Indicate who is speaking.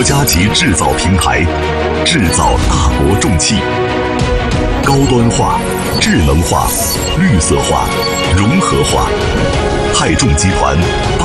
Speaker 1: 国家级制造平台，制造大国重器。高端化、智能化、绿色化、融合化，泰众集团